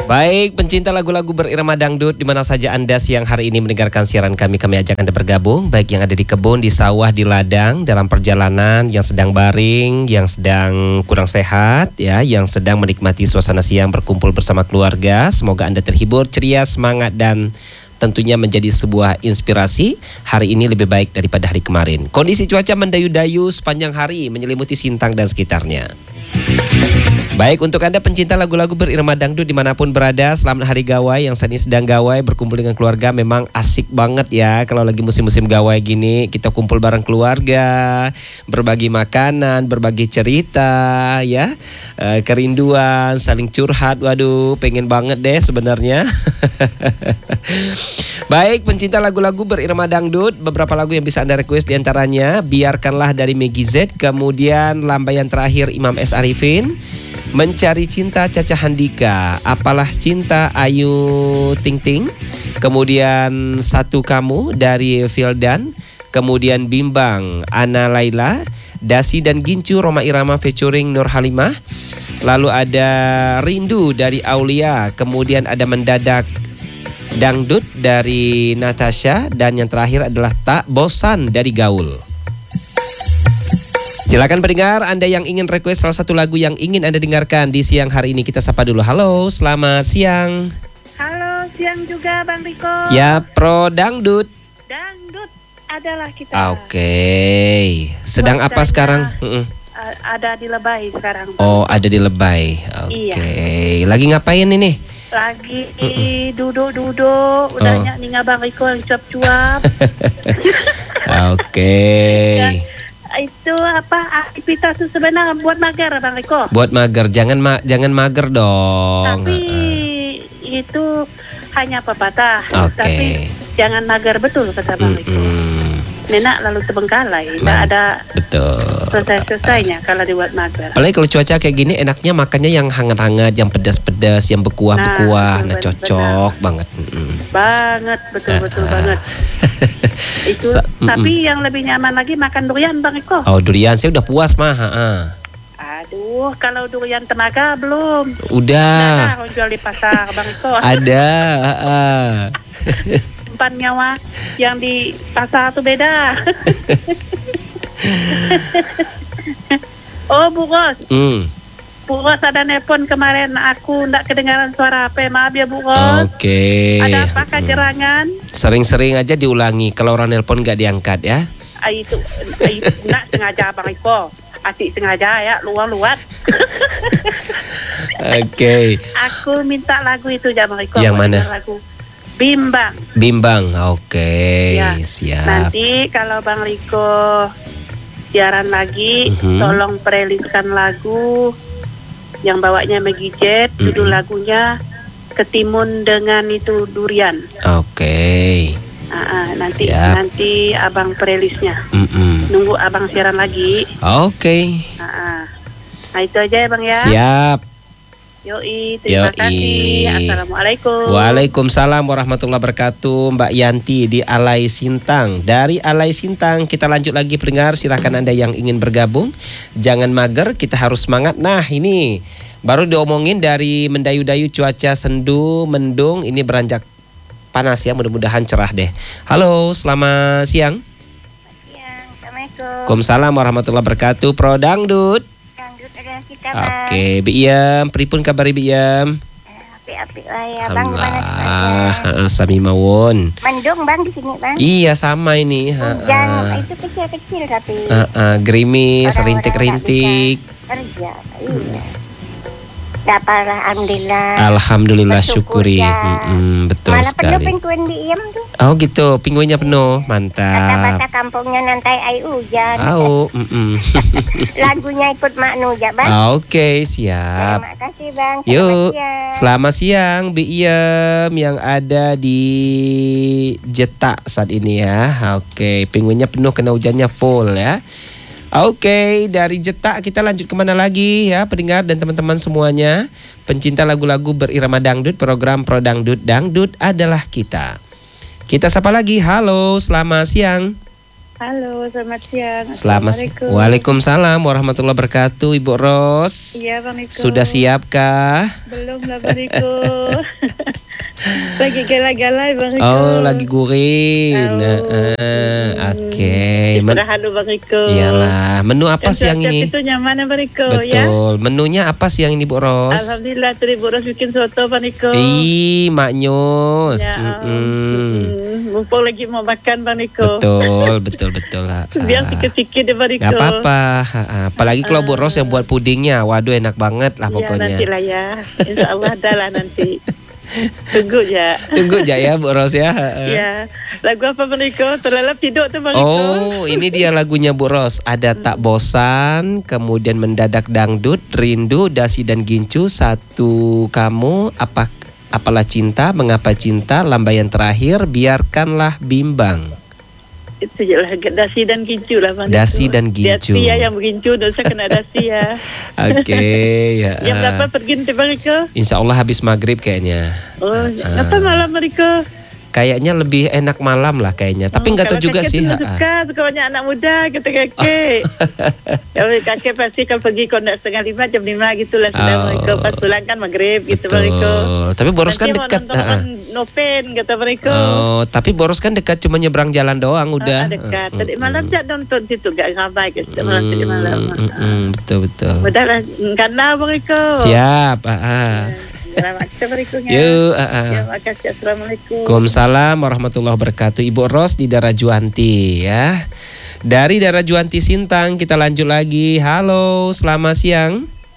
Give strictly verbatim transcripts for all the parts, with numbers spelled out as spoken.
Baik, pencinta lagu-lagu berirama dangdut di mana saja Anda siang hari ini mendengarkan siaran kami, kami ajak Anda bergabung. Baik yang ada di kebun, di sawah, di ladang, dalam perjalanan, yang sedang baring, yang sedang kurang sehat, ya, yang sedang menikmati suasana siang berkumpul bersama keluarga. Semoga Anda terhibur, ceria, semangat, dan tentunya menjadi sebuah inspirasi. Hari ini lebih baik daripada hari kemarin. Kondisi cuaca mendayu-dayu sepanjang hari menyelimuti Sintang dan sekitarnya. Baik, untuk Anda pencinta lagu-lagu berirama dangdut dimanapun berada, selamat hari gawai. Yang saat ini sedang gawai berkumpul dengan keluarga, memang asik banget ya. Kalau lagi musim-musim gawai gini, kita kumpul bareng keluarga, berbagi makanan, berbagi cerita, ya, e, kerinduan, saling curhat. Waduh, pengen banget deh sebenarnya. Baik, pencinta lagu-lagu berirama dangdut, beberapa lagu yang bisa Anda request diantaranya Biarkanlah dari Meggy Z, kemudian Lambaian Terakhir Imam S. Arifin, Mencari Cinta Caca Handika, Apalah Cinta Ayu Ting Ting, kemudian Satu Kamu dari Fildan, kemudian Bimbang Ana Laila, Dasi dan Gincu Roma Irama featuring Nur Halimah, lalu ada Rindu dari Aulia, kemudian ada Mendadak Dangdut dari Natasha, dan yang terakhir adalah Tak Bosan dari Gaul. Silakan pendengar, Anda yang ingin request salah satu lagu yang ingin Anda dengarkan di siang hari ini. Kita sapa dulu. Halo, selamat siang. Halo, siang juga Bang Riko. Ya, Pro Dangdut. Dangdut adalah kita. Oke. Sedang Buat apa saya, sekarang? uh, ada di Lebay sekarang. Bang. Oh, ada di Lebay. Oke. Iya. Lagi ngapain ini? Lagi duduk-duduk, udah Oh. nyak ninga Bang Riko yang cuap-cuap. Oke. Dan itu apa aktivitas itu sebenarnya buat mager Bang Riko. Buat mager, jangan ma- jangan mager dong. Tapi Uh-uh. itu hanya pepatah. Oke. Tapi jangan mager betul kata Bang Riko. Mm-mm. Nenak lalu terbengkalai, tidak Man- ada Betul. selesai-selesainya kalau dibuat mager. Apalagi kalau cuaca kayak gini, enaknya makannya yang hangat-hangat, yang pedas-pedas, yang berkuah-berkuah. Nah, Nah, cocok banget. Mm-mm. Banget, betul-betul Ah, ah. banget. Itu, Sa- tapi yang lebih nyaman lagi makan durian Bang Eko. Oh, durian saya udah puas mah. Ha-ha. Aduh, kalau durian tenaga belum. Udah. Nah, orang jual di pasar Bang Eko. Ada. Ha-ha. Empat nyawa yang di pasar tuh beda. Oh, Bu Ros. Hmm. Bu Ros ada nelpon kemarin, aku ndak kedengaran suara H P. Maaf ya Bu Ros. Oke. Ada apa Mm. kejerangan? Sering-sering aja diulangi. Kalau orang nelpon nggak diangkat ya. Ah, itu, ah, itu nak sengaja Bang Eko. Atik sengaja ya, luar-luar. Oke. Aku minta lagu itu ya Bang Eko. Yang mana? Lagu Bimbang. Bimbang. Oke. Ya, Siap. Nanti kalau Bang Riko siaran lagi, Mhm. tolong preliskan lagu yang bawanya Meggy Z, judul Mhm. lagunya Ketimun dengan itu Durian. Oke. Ah, ah, nanti Siap. nanti abang prelisnya. Mm-mm. Nunggu abang siaran lagi. Oke. Ah, ah. Nah itu aja ya Bang ya. Siap. Yoi, terima Yoi. kasih. Assalamualaikum. Waalaikumsalam warahmatullahi wabarakatuh. Mbak Yanti di Alai Sintang. Dari Alai Sintang kita lanjut lagi pendengar. Silahkan Anda yang ingin bergabung. Jangan mager, kita harus semangat. Nah ini baru diomongin dari mendayu-dayu cuaca sendu, mendung. Ini beranjak panas ya, mudah-mudahan cerah deh. Halo, selamat siang. Siang, Assalamualaikum. Waalaikumsalam warahmatullahi wabarakatuh. Pro Dangdut. Dangdut adalah kita Bang. Oke, Bi Iyam, pripun kabar Bi Iyam? Api-api lah ya Bang, gimana Alhamdulillah, saja? heeh, sami mawon. Mendung Bang di sini Bang. Iya sama ini. Hujan heeh. itu kecil-kecil tapi Heeh, gerimis, orang-orang rintik-rintik. nggak bisa kerja. Iya. Dapat alhamdulillah. Alhamdulillah Bersyukur syukuri. ya. Mm-mm, betul Mana penuh sekali. pengkuan di Iem tuh. Oh gitu, pinguinnya penuh, mantap. Kata-kata kampungnya nanti ai hujan. Tahu. mm-mm. Lagunya ikut maknu ya Bang. Ah, Oke, siap. Terima kasih Bang. Yuk, Selamat siang. selamat siang Bi Iem yang ada di Jeta saat ini ya. Oke, pinguinnya penuh kena hujannya full ya. Oke, dari Jeta kita lanjut kemana lagi ya pendengar dan teman-teman semuanya. Pencinta lagu-lagu berirama dangdut, program Pro Dangdut, Dangdut adalah kita. Kita sapa lagi, halo selamat siang. Halo, Halo, selamat siang. Selamat siang. Assalamualaikum. Waalaikumsalam warahmatullahi wabarakatuh, Ibu Ros. Iya, Bang Riko. Sudah siapkah? Belum lah, Bang Riko. Lagi gala-gala, Bang Riko. Oh, lagi gurin. Oh. Nah, uh, Oke. Okay. Istirahat dulu, Bang Riko. Iyalah. Menu apa Kan siang ini? Itu nyaman ya, Bang Riko, ya? Betul. Menunya apa siang ini, Bu Ros? Alhamdulillah, tadi Bu Ros bikin soto, Bang Riko. Ih, Maknyus. Ya, Mm-mm. mm, mumpung lagi mau makan, Bang Riko. Betul, betul, betul. Ha, ha. Biar sikit-sikit deh, Bang Riko. Gak apa-apa. Ha, ha. Apalagi kalau Bu Ros yang buat pudingnya. Waduh, enak banget lah Ya, pokoknya. nanti lah ya. Insya Allah ada lah nanti. Tunggu ya. Tunggu aja ya, Bu Ros ya. Ha, ha. Ya. Lagu apa, Bang Riko? Terlelap tidur tuh, Bang Riko. Oh, ini dia lagunya Bu Ros. Ada Tak Bosan, kemudian Mendadak Dangdut, Rindu, Dasi dan Gincu, Satu Kamu, apa Apalah Cinta, Mengapa Cinta, Lambaian Terakhir, Biarkanlah Bimbang. Itu je lah, dasi dan gincu lah, Bang. Dasi Riko. dan gincu. Dasi ya yang bergincu, dosa kena dasi ya. Oke, ya. Yang berapa pergi nanti, Bang Riko? Insya Allah habis maghrib kayaknya. Oh, apa malam, Bang Riko? Kayaknya lebih enak malam lah kayaknya. Tapi nggak tahu juga sih. Kalau ha, ha. suka, suka banyak anak muda, kata kakek. Kalau kakek pasti kalau pergi kondak setengah lima, jam lima gitu lah. Sudah, Oh. Bang Riko. Pas pulang kan maghrib gitu, Betul. Bang Riko. Tapi Boros kan Nanti mau dekat. nonton ha, ha. Noven, kata Bang Riko. Oh, tapi Boros kan dekat, cuma nyebrang jalan doang udah. Ah, dekat. Tadi Mm, malam mm, jak nonton situ, gak ngabai ke situ malam tadi malam. mm, mm, mm, betul betul. Udahlah, karena Bang Riko. Siap. Ah, ah. Selamat siang, Bang Riko. Yuk. Ah, ah. Ya, makasih. Assalamualaikum. Waalaikumsalam warahmatullahi wabarakatuh. Ibu Ros di Dara Juanti ya. Dari Dara Juanti Sintang kita lanjut lagi. Halo, selamat siang.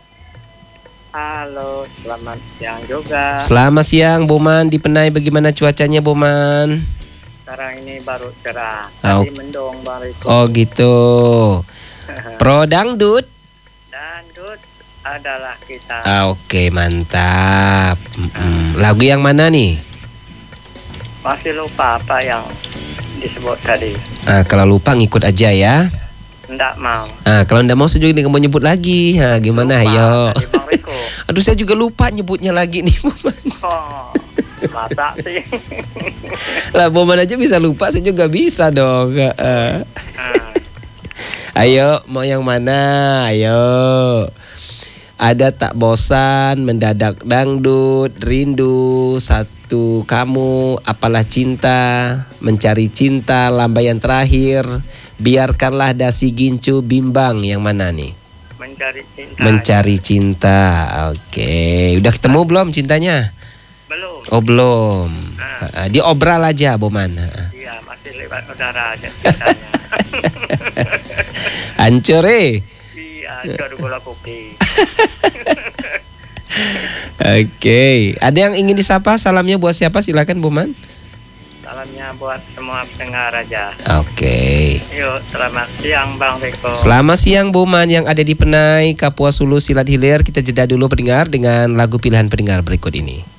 Halo, selamat siang juga. Selamat siang, Boman. Di Penai bagaimana cuacanya, Boman? Sekarang ini baru cerah. Oh. Tadi mendung, Bang Riko. Oh gitu. Pro dangdut. Dangdut adalah kita. Ah, Oke, mantap. Mm-mm. Lagu yang mana nih? Masih lupa apa yang disebut tadi. Ah, kalau lupa ngikut aja ya. Nggak mau. Ah, kalau ndak mau saya juga nggak mau nyebut lagi. Ah, gimana? Lupa Ayo. tadi, Bang Riko. Aduh, saya juga lupa nyebutnya lagi nih, Boman. Oh, masa sih. Lah, Boman aja bisa lupa, saya juga bisa dong. Ah, ah. Ah, Ayo, mau yang mana? Ayo. Ada Tak Bosan, Mendadak Dangdut, Rindu, Satu Kamu, Apalah Cinta, Mencari Cinta, Lambaian Terakhir, Biarkanlah Dasi Gincu, Bimbang. Yang mana nih? mencari cinta. Mencari Cinta. Oke, udah ketemu belum cintanya? Belum. Oh belum. Ah. Ah, Diobral aja, Boman. Ah. Iya, masih lewat udara aja ceritanya. Hancur eh. Iya, itu gula kopi. Oke, ada yang ingin disapa? Salamnya buat siapa? Silakan, Boman. Salamnya buat semua pendengar aja. Oke. Yuk, selamat siang Bang Riko. Selamat siang, Boman yang ada di Penai, Kapuas Hulu, Silat Hilir. Kita jeda dulu pendengar dengan lagu pilihan pendengar berikut ini.